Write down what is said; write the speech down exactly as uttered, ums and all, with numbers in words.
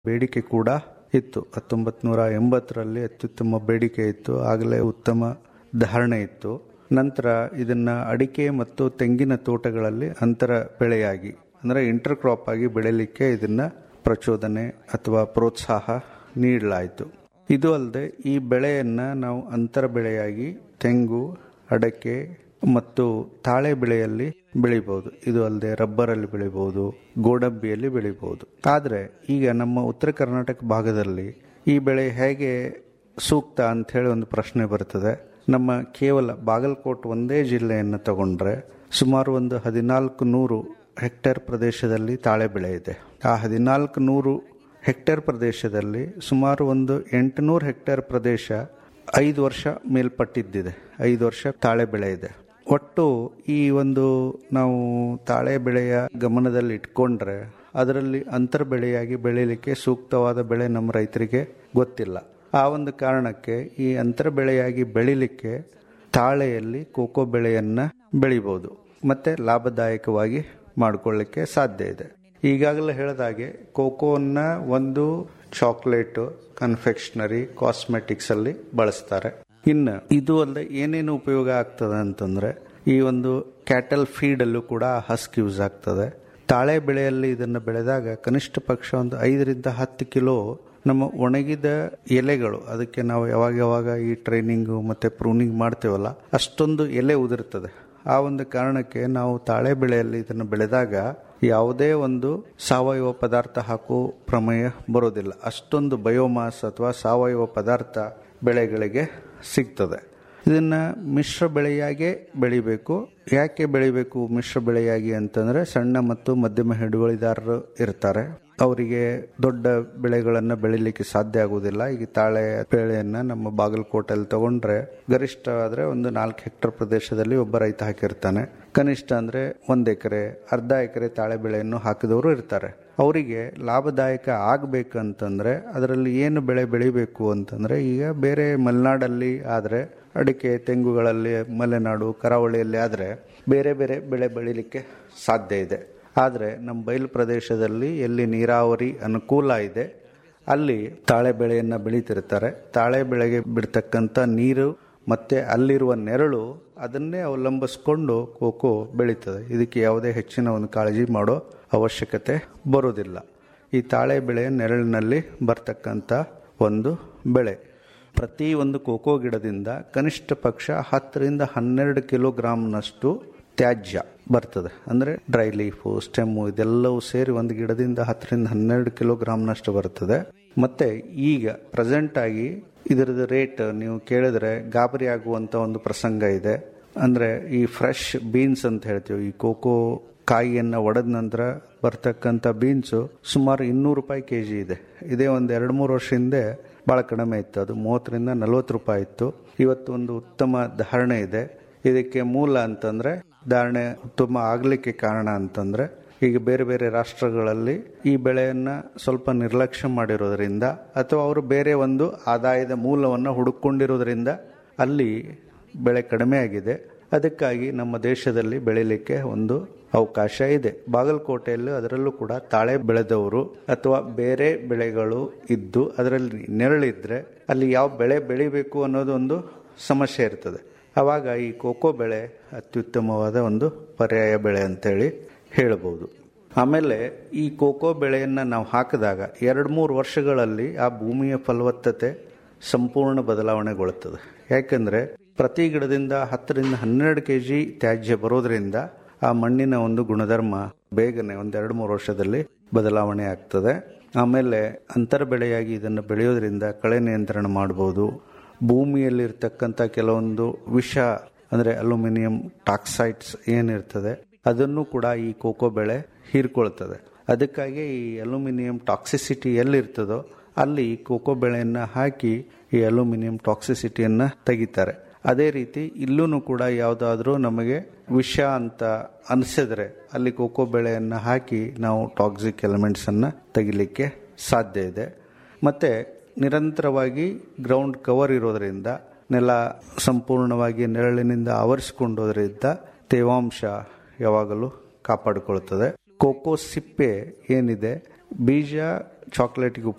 ಬೇಡಿಕೆ ಕೂಡ ಇತ್ತು. ಹತ್ತೊಂಬತ್ತು ನೂರ ಎಂಬತ್ತರಲ್ಲಿ ಅತ್ಯುತ್ತಮ ಬೇಡಿಕೆ ಇತ್ತು. ಆಗಲೇ ಉತ್ತಮ ಧಾರಣೆ ಇತ್ತು. ನಂತರ ಇದನ್ನ ಅಡಿಕೆ ಮತ್ತು ತೆಂಗಿನ ತೋಟಗಳಲ್ಲಿ ಅಂತರ ಬೆಳೆಯಾಗಿ ಅಂದರೆ ಇಂಟರ್ ಕ್ರಾಪ್ ಆಗಿ ಬೆಳೆಯಲಿಕ್ಕೆ ಇದನ್ನ ಪ್ರಚೋದನೆ ಅಥವಾ ಪ್ರೋತ್ಸಾಹ ನೀಡಲಾಯಿತು. ಇದು ಅಲ್ಲದೆ ಈ ಬೆಳೆಯನ್ನ ನಾವು ಅಂತರ ಬೆಳೆಯಾಗಿ ತೆಂಗು, ಅಡಕೆ ಮತ್ತು ತಾಳೆ ಬೆಳೆಯಲ್ಲಿ ಬೆಳಿಬಹುದು. ಇದು ಅಲ್ಲದೆ ರಬ್ಬರಲ್ಲಿ ಬೆಳಿಬಹುದು, ಗೋಡಂಬಿಯಲ್ಲಿ ಬೆಳಿಬಹುದು. ಆದರೆ ಈಗ ನಮ್ಮ ಉತ್ತರ ಕರ್ನಾಟಕ ಭಾಗದಲ್ಲಿ ಈ ಬೆಳೆ ಹೇಗೆ ಸೂಕ್ತ ಅಂತ ಹೇಳಿ ಒಂದು ಪ್ರಶ್ನೆ ಬರ್ತದೆ. ನಮ್ಮ ಕೇವಲ ಬಾಗಲಕೋಟೆ ಒಂದೇ ಜಿಲ್ಲೆಯನ್ನು ತಗೊಂಡ್ರೆ ಸುಮಾರು ಒಂದು ಹದಿನಾಲ್ಕು ನೂರು ಹೆಕ್ಟೇರ್ ಪ್ರದೇಶದಲ್ಲಿ ತಾಳೆ ಬೆಳೆ ಇದೆ. ಆ ಹದಿನಾಲ್ಕು ನೂರು ಹೆಕ್ಟೇರ್ ಪ್ರದೇಶದಲ್ಲಿ ಸುಮಾರು ಒಂದು ಎಂಟುನೂರು ಹೆಕ್ಟೇರ್ ಪ್ರದೇಶ ಐದು ವರ್ಷ ಮೇಲ್ಪಟ್ಟಿದ್ದಿದೆ. ಐದು ವರ್ಷ ತಾಳೆ ಬೆಳೆ ಇದೆ. ಒಟ್ಟು ಈ ಒಂದು ನಾವು ತಾಳೆ ಬೆಳೆಯ ಗಮನದಲ್ಲಿ ಇಟ್ಕೊಂಡ್ರೆ ಅದರಲ್ಲಿ ಅಂತರ ಬೆಳೆಯಾಗಿ ಬೆಳೀಲಿಕ್ಕೆ ಸೂಕ್ತವಾದ ಬೆಳೆ ನಮ್ಮ ರೈತರಿಗೆ ಗೊತ್ತಿಲ್ಲ. ಆ ಒಂದು ಕಾರಣಕ್ಕೆ ಈ ಅಂತರ ಬೆಳೆಯಾಗಿ ಬೆಳಿಲಿಕ್ಕೆ ತಾಳೆಯಲ್ಲಿ ಕೋಕೋ ಬೆಳೆಯನ್ನ ಬೆಳಿಬಹುದು ಮತ್ತೆ ಲಾಭದಾಯಕವಾಗಿ ಮಾಡಿಕೊಳ್ಳಿಕ್ಕೆ ಸಾಧ್ಯ ಇದೆ. ಈಗಾಗಲೇ ಹೇಳಿದಾಗೆ ಕೋಕೋನ್ನ ಒಂದು ಚಾಕ್ಲೇಟ್, ಕನ್ಫೆಕ್ಷನರಿ, ಕಾಸ್ಮೆಟಿಕ್ಸ್ ಅಲ್ಲಿ ಬಳಸ್ತಾರೆ. ಇನ್ನು ಇದು ಅಲ್ಲದೆ ಏನೇನು ಉಪಯೋಗ ಆಗ್ತದೆ ಅಂತಂದ್ರೆ ಈ ಒಂದು ಕ್ಯಾಟಲ್ ಫೀಡ್ ಅಲ್ಲೂ ಕೂಡ ಹಸ್ಕ್ ಯೂಸ್ ಆಗ್ತದೆ. ತಾಳೆ ಬೆಳೆಯಲ್ಲಿ ಇದನ್ನು ಬೆಳೆದಾಗ ಕನಿಷ್ಠ ಪಕ್ಷ ಒಂದು ಐದರಿಂದ ಹತ್ತು ಕಿಲೋ ನಮ್ಮ ಒಣಗಿದ ಎಲೆಗಳು, ಅದಕ್ಕೆ ನಾವು ಯಾವಾಗ ಯಾವಾಗ ಈ ಟ್ರೈನಿಂಗು ಮತ್ತೆ ಪ್ರೂನಿಂಗ್ ಮಾಡ್ತೇವಲ್ಲ ಅಷ್ಟೊಂದು ಎಲೆ ಉದುರ್ತದೆ. ಆ ಒಂದು ಕಾರಣಕ್ಕೆ ನಾವು ತಾಳೆ ಬೆಳೆಯಲ್ಲಿ ಇದನ್ನು ಬೆಳೆದಾಗ ಯಾವುದೇ ಒಂದು ಸಾವಯವ ಪದಾರ್ಥ ಹಾಕೋ ಪ್ರಮೇಯ ಬರೋದಿಲ್ಲ. ಅಷ್ಟೊಂದು ಬಯೋಮಾಸ್ ಅಥವಾ ಸಾವಯವ ಪದಾರ್ಥ ಬೆಳೆಗಳಿಗೆ ಸಿಗ್ತದೆ. ಇದನ್ನ ಮಿಶ್ರ ಬೆಳೆಯಾಗೆ ಬೆಳಿಬೇಕು. ಯಾಕೆ ಬೆಳಿಬೇಕು ಮಿಶ್ರ ಬೆಳೆಯಾಗಿ ಅಂತಂದ್ರೆ ಸಣ್ಣ ಮತ್ತು ಮಧ್ಯಮ ಹಿಡುವಳಿದಾರರು ಇರ್ತಾರೆ. ಅವರಿಗೆ ದೊಡ್ಡ ಬೆಳೆಗಳನ್ನ ಬೆಳಿಲಿಕ್ಕೆ ಸಾಧ್ಯ ಆಗುವುದಿಲ್ಲ. ಈಗ ತಾಳೆ ಬೆಳೆಯನ್ನ ನಮ್ಮ ಬಾಗಲಕೋಟೆಯಲ್ಲಿ ತಗೊಂಡ್ರೆ ಗರಿಷ್ಠ ಆದ್ರೆ ಒಂದು ನಾಲ್ಕು ಹೆಕ್ಟೇರ್ ಪ್ರದೇಶದಲ್ಲಿ ಒಬ್ಬ ರೈತ ಹಾಕಿರ್ತಾನೆ. ಕನಿಷ್ಠ ಅಂದ್ರೆ ಒಂದ್ ಎಕರೆ, ಅರ್ಧ ಎಕರೆ ತಾಳೆ ಬೆಳೆಯನ್ನು ಹಾಕಿದವರು ಇರ್ತಾರೆ. ಅವರಿಗೆ ಲಾಭದಾಯಕ ಆಗ್ಬೇಕಂತಂದ್ರೆ ಅದರಲ್ಲಿ ಏನು ಬೆಳೆ ಬೆಳಿಬೇಕು ಅಂತಂದ್ರೆ ಈಗ ಬೇರೆ ಮಲೆನಾಡಲ್ಲಿ ಆದ್ರೆ ಅಡಿಕೆ, ತೆಂಗುಗಳಲ್ಲಿ, ಮಲೆನಾಡು, ಕರಾವಳಿಯಲ್ಲಿ ಆದ್ರೆ ಬೇರೆ ಬೇರೆ ಬೆಳೆ ಬೆಳಿಲಿಕ್ಕೆ ಸಾಧ್ಯ ಇದೆ. ಆದರೆ ನಮ್ಮ ಬಯಲು ಪ್ರದೇಶದಲ್ಲಿ ಎಲ್ಲಿ ನೀರಾವರಿ ಅನುಕೂಲ ಇದೆ ಅಲ್ಲಿ ತಾಳೆ ಬೆಳೆಯನ್ನು ಬೆಳೀತಿರ್ತಾರೆ. ತಾಳೆ ಬೆಳೆಗೆ ಬಿಡ್ತಕ್ಕಂಥ ನೀರು ಮತ್ತೆ ಅಲ್ಲಿರುವ ನೆರಳು ಅದನ್ನೇ ಅವಲಂಬಿಸ್ಕೊಂಡು ಕೋಕೋ ಬೆಳೀತದೆ. ಇದಕ್ಕೆ ಯಾವುದೇ ಹೆಚ್ಚಿನ ಒಂದು ಕಾಳಜಿ ಮಾಡೋ ಅವಶ್ಯಕತೆ ಬರೋದಿಲ್ಲ. ಈ ತಾಳೆ ಬೆಳೆಯ ನೆರಳಿನಲ್ಲಿ ಬರ್ತಕ್ಕಂಥ ಒಂದು ಬೆಳೆ. ಪ್ರತಿ ಒಂದು ಕೋಕೋ ಗಿಡದಿಂದ ಕನಿಷ್ಠ ಪಕ್ಷ ಹತ್ತರಿಂದ ಹನ್ನೆರಡು ಕಿಲೋಗ್ರಾಮ್ನಷ್ಟು ತ್ಯಾಜ್ಯ ಬರ್ತದೆ. ಅಂದರೆ ಡ್ರೈ ಲೀಫು, ಸ್ಟೆಮ್ಮು ಇದೆಲ್ಲವೂ ಸೇರಿ ಒಂದು ಗಿಡದಿಂದ ಹತ್ತರಿಂದ ಹನ್ನೆರಡು ಕಿಲೋಗ್ರಾಮ್ನಷ್ಟು ಬರ್ತದೆ. ಮತ್ತೆ ಈಗ ಪ್ರೆಸೆಂಟ್ ಆಗಿ ಇದರದ ರೇಟ್ ನೀವು ಕೇಳಿದ್ರೆ ಗಾಬರಿ ಆಗುವಂತ ಒಂದು ಪ್ರಸಂಗ ಇದೆ. ಅಂದ್ರೆ ಈ ಫ್ರೆಶ್ ಬೀನ್ಸ್ ಅಂತ ಹೇಳ್ತೀವಿ, ಈ ಕೋಕೋ ಕಾಯಿಯನ್ನ ಒಡೆದ ನಂತರ ಬರ್ತಕ್ಕಂಥ ಬೀನ್ಸು ಸುಮಾರು ಇನ್ನೂರು ರೂಪಾಯಿ ಕೆಜಿ ಇದೆ. ಇದೇ ಒಂದು ಎರಡು ಮೂರು ವರ್ಷ ಹಿಂದೆ ಬಹಳ ಕಡಿಮೆ ಇತ್ತು. ಅದು ಮೂವತ್ತರಿಂದ ನಲ್ವತ್ತು ರೂಪಾಯಿ ಇತ್ತು. ಇವತ್ತು ಒಂದು ಉತ್ತಮ ಧಾರಣೆ ಇದೆ. ಇದಕ್ಕೆ ಮೂಲ ಅಂತಂದ್ರೆ ಧಾರಣೆ ಉತ್ತಮ ಆಗಲಿಕ್ಕೆ ಕಾರಣ ಅಂತಂದ್ರೆ ಈಗ ಬೇರೆ ಬೇರೆ ರಾಷ್ಟ್ರಗಳಲ್ಲಿ ಈ ಬೆಳೆಯನ್ನ ಸ್ವಲ್ಪ ನಿರ್ಲಕ್ಷ್ಯ ಮಾಡಿರೋದ್ರಿಂದ ಅಥವಾ ಅವರು ಬೇರೆ ಒಂದು ಆದಾಯದ ಮೂಲವನ್ನು ಹುಡುಕೊಂಡಿರೋದ್ರಿಂದ ಅಲ್ಲಿ ಬೆಳೆ ಕಡಿಮೆ ಆಗಿದೆ. ಅದಕ್ಕಾಗಿ ನಮ್ಮ ದೇಶದಲ್ಲಿ ಬೆಳಿಲಿಕ್ಕೆ ಒಂದು ಅವಕಾಶ ಇದೆ. ಬಾಗಲಕೋಟೆಯಲ್ಲೂ ಅದರಲ್ಲೂ ಕೂಡ ತಾಳೆ ಬೆಳೆದವರು ಅಥವಾ ಬೇರೆ ಬೆಳೆಗಳು ಇದ್ದು ಅದರಲ್ಲಿ ನೆರಳಿದ್ರೆ ಅಲ್ಲಿ ಯಾವ ಬೆಳೆ ಬೆಳಿಬೇಕು ಅನ್ನೋದು ಒಂದು ಸಮಸ್ಯೆ ಇರ್ತದೆ. ಆವಾಗ ಈ ಕೋಕೋ ಬೆಳೆ ಅತ್ಯುತ್ತಮವಾದ ಒಂದು ಪರ್ಯಾಯ ಬೆಳೆ ಅಂತೇಳಿ ಹೇಳಬಹುದು. ಆಮೇಲೆ ಈ ಕೋಕೋ ಬೆಳೆಯನ್ನು ನಾವು ಹಾಕಿದಾಗ ಎರಡು ಮೂರು ವರ್ಷಗಳಲ್ಲಿ ಆ ಭೂಮಿಯ ಫಲವತ್ತತೆ ಸಂಪೂರ್ಣ ಬದಲಾವಣೆಗೊಳ್ಳುತ್ತದೆ. ಯಾಕೆಂದರೆ ಪ್ರತಿ ಗಿಡದಿಂದ ಹತ್ತರಿಂದ ಹನ್ನೆರಡು ಕೆ ಜಿ ತ್ಯಾಜ್ಯ ಬರೋದ್ರಿಂದ ಆ ಮಣ್ಣಿನ ಒಂದು ಗುಣಧರ್ಮ ಬೇಗನೆ ಒಂದೆರಡು ಮೂರು ವರ್ಷದಲ್ಲಿ ಬದಲಾವಣೆ ಆಗ್ತದೆ. ಆಮೇಲೆ ಅಂತರ ಬೆಳೆಯಾಗಿ ಇದನ್ನು ಬೆಳೆಯೋದ್ರಿಂದ ಕಳೆ ನಿಯಂತ್ರಣ ಮಾಡಬಹುದು. ಭೂಮಿಯಲ್ಲಿರ್ತಕ್ಕಂಥ ಕೆಲವೊಂದು ವಿಷ ಅಂದರೆ ಅಲ್ಯೂಮಿನಿಯಂ ಟಾಕ್ಸೈಡ್ಸ್ ಏನಿರ್ತದೆ ಅದನ್ನು ಕೂಡ ಈ ಕೋಕೋ ಬೆಳೆ ಹೀರ್ಕೊಳ್ತದೆ. ಅದಕ್ಕಾಗಿ ಈ ಅಲ್ಯೂಮಿನಿಯಂ ಟಾಕ್ಸಿಸಿಟಿ ಎಲ್ಲಿರ್ತದೋ ಅಲ್ಲಿ ಕೋಕೋ ಬೆಳೆಯನ್ನು ಹಾಕಿ ಈ ಅಲ್ಯೂಮಿನಿಯಂ ಟಾಕ್ಸಿಸಿಟಿಯನ್ನು ತೆಗಿತಾರೆ. ಅದೇ ರೀತಿ ಇಲ್ಲೂ ಕೂಡ ಯಾವುದಾದ್ರೂ ನಮಗೆ ವಿಷ ಅಂತ ಅನಿಸಿದ್ರೆ ಅಲ್ಲಿ ಕೋಕೋ ಬೆಳೆಯನ್ನು ಹಾಕಿ ನಾವು ಟಾಕ್ಸಿಕ್ ಎಲಿಮೆಂಟ್ಸ್ ಅನ್ನು ತೆಗಿಲಿಕ್ಕೆ ಸಾಧ್ಯ ಇದೆ. ಮತ್ತೆ ನಿರಂತರವಾಗಿ ಗ್ರೌಂಡ್ ಕವರ್ ಇರೋದ್ರಿಂದ ನೆಲ ಸಂಪೂರ್ಣವಾಗಿ ನೆರಳಿನಿಂದ ಆವರಿಸಿಕೊಂಡೋದ್ರಿಂದ ತೇವಾಂಶ ಯಾವಾಗಲೂ ಕಾಪಾಡಿಕೊಳ್ಳುತ್ತದೆ. ಕೋಕೋ ಸಿಪ್ಪೆ ಏನಿದೆ ಬೀಜ ಚಾಕ್ಲೇಟ್ಗೆ ಉಪಯೋಗ